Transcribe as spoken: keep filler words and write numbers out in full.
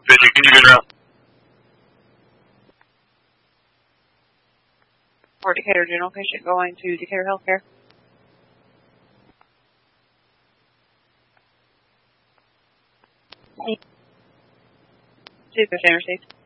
Basic, can you get out? For Decatur General Patient going to Decatur Healthcare. See if there's any received.